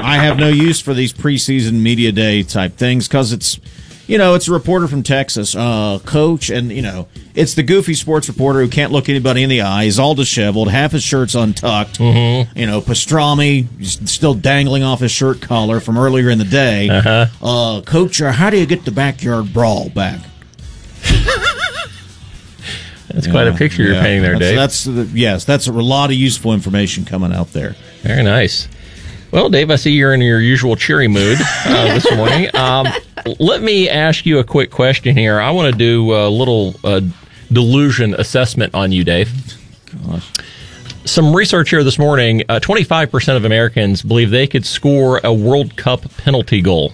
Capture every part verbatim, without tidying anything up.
I have no use for these preseason media day type things because it's, you know, it's a reporter from Texas, uh, coach, and, you know, it's the goofy sports reporter who can't look anybody in the eye. He's all disheveled, half his shirt's untucked. Mm-hmm. You know, pastrami still dangling off his shirt collar from earlier in the day. Uh-huh. Uh, coach, uh, how do you get the backyard brawl back? That's yeah, quite a picture yeah. you're painting there, that's, Dave. That's the, yes, that's a lot of useful information coming out there. Very nice. Well, Dave, I see you're in your usual cheery mood uh, this morning. Um, let me ask you a quick question here. I want to do a little uh, delusion assessment on you, Dave. Gosh. Some research here this morning, uh, twenty-five percent of Americans believe they could score a World Cup penalty goal.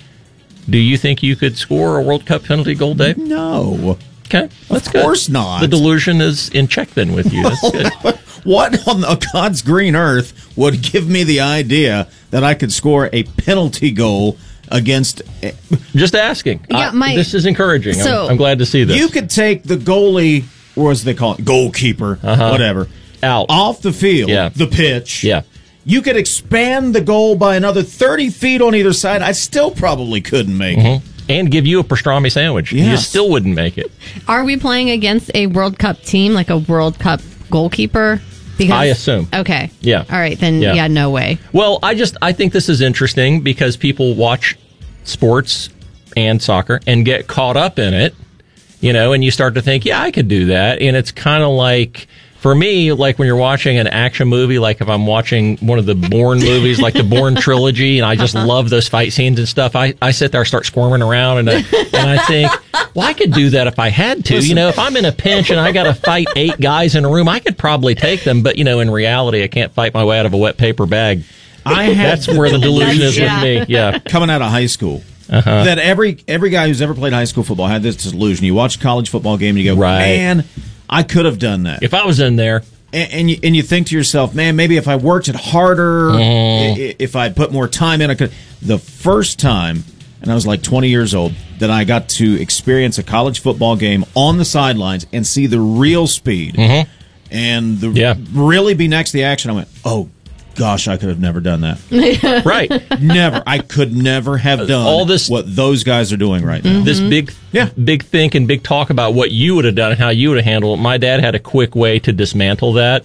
Do you think you could score a World Cup penalty goal, Dave? No. Okay, that's of good. Of course not. The delusion is in check then with you. That's good. What on the God's green earth would give me the idea that I could score a penalty goal against... Just asking. Yeah, I, my, this is encouraging. So, I'm, I'm glad to see this. You could take the goalie, or as they call it, goalkeeper, uh-huh. whatever, out off the field, yeah. the pitch. Yeah. You could expand the goal by another thirty feet on either side. I still probably couldn't make mm-hmm. it. And give you a pastrami sandwich. Yes. You still wouldn't make it. Are we playing against a World Cup team, like a World Cup goalkeeper? Because, I assume. Okay. Yeah. All right, then, yeah. yeah, no way. Well, I just, I think this is interesting because people watch sports and soccer and get caught up in it, you know, and you start to think, yeah, I could do that. And it's kind of like... For me, like when you're watching an action movie, like if I'm watching one of the Bourne movies, like the Bourne trilogy, and I just uh-huh. love those fight scenes and stuff, I, I sit there, start squirming around, and I, and I think, well, I could do that if I had to. Listen. You know, if I'm in a pinch and I got to fight eight guys in a room, I could probably take them. But, you know, in reality, I can't fight my way out of a wet paper bag. I had That's where the delusion is yeah. with me. Yeah. Coming out of high school. Uh-huh. That every every guy who's ever played high school football had this delusion. You watch a college football game and you go, right. man, I could have done that. If I was in there. And, and, you, and you think to yourself, man, maybe if I worked it harder, mm. if I put more time in, I could. The first time, and I was like twenty years old, that I got to experience a college football game on the sidelines and see the real speed mm-hmm. and the yeah. really be next to the action, I went, oh, gosh, I could have never done that. Right. Never. I could never have done all this, what those guys are doing right now. This big yeah. big think and big talk about what you would have done and how you would have handled it. My dad had a quick way to dismantle that.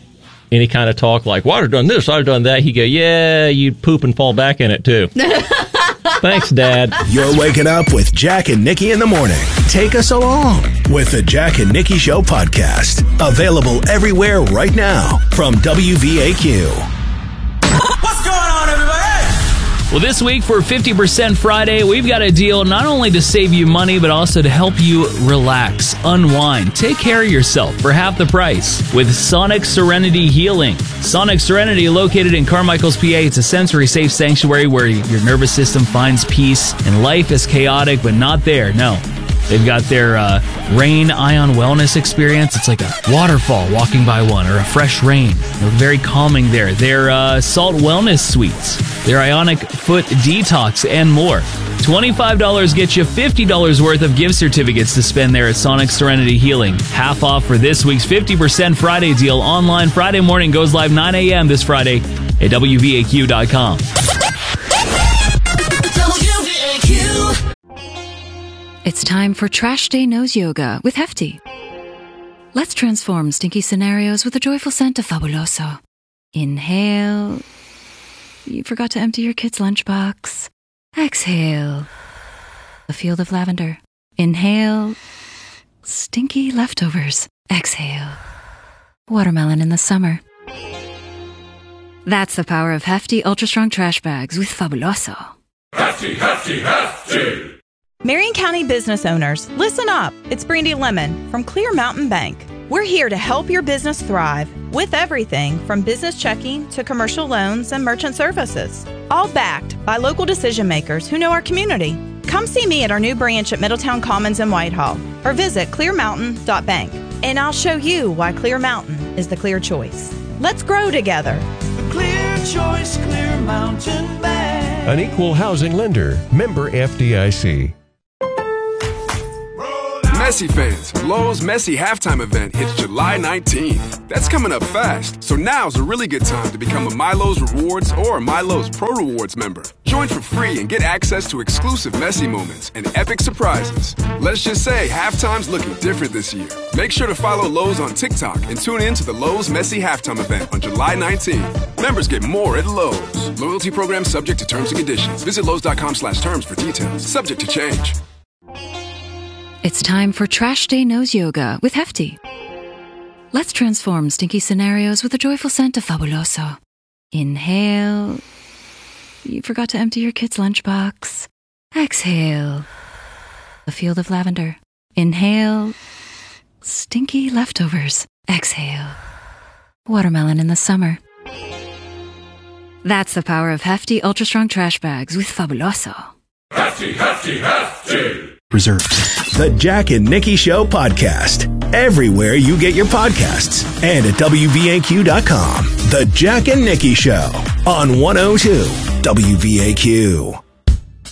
Any kind of talk like, well, I'd have done this, I'd have done that. He'd go, yeah, you'd poop and fall back in it, too. Thanks, Dad. You're waking up with Jack and Nikki in the morning. Take us along with the Jack and Nikki Show podcast. Available everywhere right now from W V A Q. What's going on, everybody? Well, this week for fifty percent Friday, we've got a deal not only to save you money, but also to help you relax, unwind, take care of yourself for half the price with Sonic Serenity Healing. Sonic Serenity, located in Carmichael's, P A. It's a sensory-safe sanctuary where your nervous system finds peace and life is chaotic, but not there. No. They've got their uh, rain ion wellness experience. It's like a waterfall walking by one, or a fresh rain. They're very calming there. Their uh, salt wellness suites, their ionic foot detox, and more. twenty-five dollars gets you fifty dollars worth of gift certificates to spend there at Sonic Serenity Healing. Half off for this week's fifty percent Friday deal. Online Friday morning, goes live nine a.m. this Friday at W V A Q dot com. It's time for Trash Day Nose Yoga with Hefty. Let's transform stinky scenarios with a joyful scent of Fabuloso. Inhale. You forgot to empty your kid's lunchbox. Exhale. A field of lavender. Inhale. Stinky leftovers. Exhale. Watermelon in the summer. That's the power of Hefty Ultra Strong Trash Bags with Fabuloso. Hefty, hefty, hefty! Marion County business owners, listen up. It's Brandy Lemon from Clear Mountain Bank. We're here to help your business thrive with everything from business checking to commercial loans and merchant services, all backed by local decision makers who know our community. Come see me at our new branch at Middletown Commons in Whitehall, or visit clear mountain dot bank, and I'll show you why Clear Mountain is the clear choice. Let's grow together. The clear choice, Clear Mountain Bank. An equal housing lender, member F D I C. Messi fans, Lowe's Messi halftime event hits July nineteenth. That's coming up fast, so now's a really good time to become a MyLowe's Rewards or MyLowe's Pro Rewards member. Join for free and get access to exclusive Messi moments and epic surprises. Let's just say halftime's looking different this year. Make sure to follow Lowe's on TikTok and tune in to the Lowe's Messi halftime event on July nineteenth. Members get more at Lowe's. Loyalty program subject to terms and conditions. Visit Lowe's.com slash terms for details. Subject to change. It's time for Trash Day Nose Yoga with Hefty. Let's transform stinky scenarios with the joyful scent of Fabuloso. Inhale. You forgot to empty your kid's lunchbox. Exhale. A field of lavender. Inhale. Stinky leftovers. Exhale. Watermelon in the summer. That's the power of Hefty Ultra Strong Trash Bags with Fabuloso. Hefty, hefty, hefty. Reserved. The Jack and Nikki Show podcast. Everywhere you get your podcasts and at W V A Q dot com. The Jack and Nikki Show on one oh two W V A Q.